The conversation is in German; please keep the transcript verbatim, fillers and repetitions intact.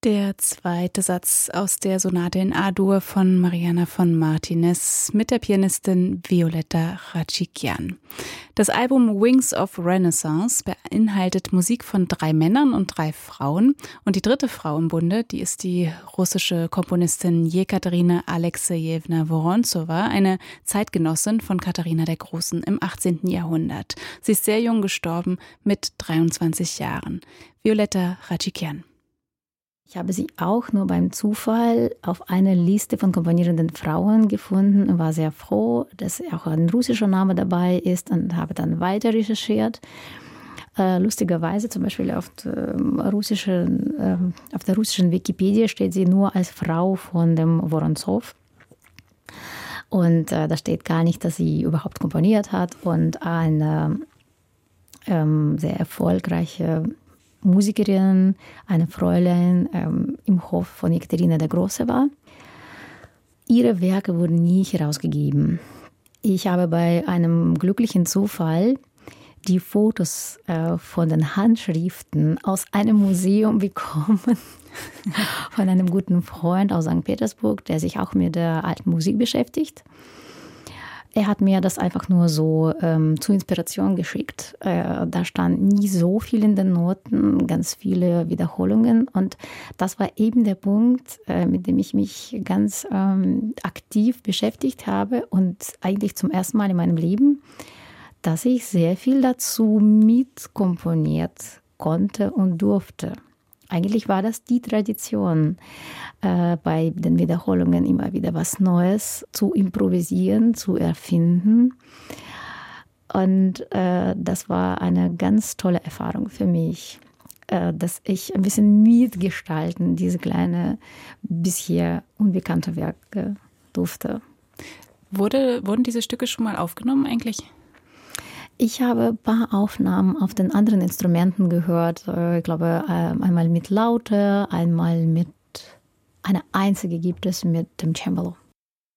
Der zweite Satz aus der Sonate in A-Dur von Mariana von Martinez mit der Pianistin Violetta Radzikyan. Das Album Wings of Renaissance beinhaltet Musik von drei Männern und drei Frauen. Und die dritte Frau im Bunde, die ist die russische Komponistin Jekaterina Alexejewna Woronzowa, eine Zeitgenossin von Katharina der Großen im achtzehnten Jahrhundert. Sie ist sehr jung gestorben, mit dreiundzwanzig Jahren. Violetta Radzikyan. Ich habe sie auch nur beim Zufall auf einer Liste von komponierenden Frauen gefunden und war sehr froh, dass auch ein russischer Name dabei ist, und habe dann weiter recherchiert. Äh, lustigerweise zum Beispiel auf der, russischen, äh, auf der russischen Wikipedia steht sie nur als Frau von dem Woronzow. Und äh, da steht gar nicht, dass sie überhaupt komponiert hat und eine ähm, sehr erfolgreiche Musikerin, eine Fräulein ähm, im Hof von Jekaterina der Große war. Ihre Werke wurden nie herausgegeben. Ich habe bei einem glücklichen Zufall die Fotos äh, von den Handschriften aus einem Museum bekommen, von einem guten Freund aus Sankt Petersburg, der sich auch mit der alten Musik beschäftigt. Er hat mir das einfach nur so ähm, zur Inspiration geschickt. Äh, da stand nie so viel in den Noten, ganz viele Wiederholungen. Und das war eben der Punkt, äh, mit dem ich mich ganz ähm, aktiv beschäftigt habe und eigentlich zum ersten Mal in meinem Leben, dass ich sehr viel dazu mitkomponiert konnte und durfte. Eigentlich war das die Tradition, äh, bei den Wiederholungen immer wieder was Neues zu improvisieren, zu erfinden. Und äh, das war eine ganz tolle Erfahrung für mich, äh, dass ich ein bisschen mitgestalten diese kleine, bisher unbekannte Werke durfte. Wurde, wurden diese Stücke schon mal aufgenommen eigentlich? Ich habe ein paar Aufnahmen auf den anderen Instrumenten gehört. Ich glaube, einmal mit Laute, einmal mit, eine einzige gibt es mit dem Cembalo.